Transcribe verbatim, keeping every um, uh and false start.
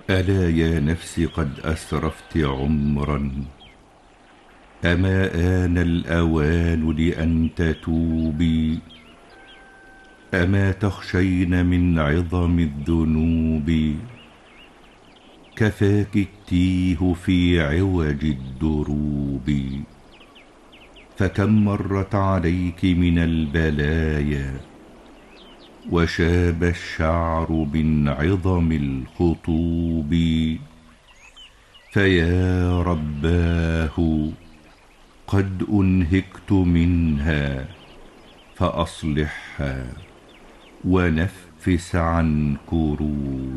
ألا يا نفس قد أسرفت عمرا، أما آن الأوان لأن تتوبي؟ أما تخشين من عظم الذنوب؟ كفاك التيه في عوج الدروب. فكم مرت عليك من البلايا، وشاب الشعر من عظم الخطوب. فيا رباه قد أنهكت منها، فأصلحها ونفس عن كروب.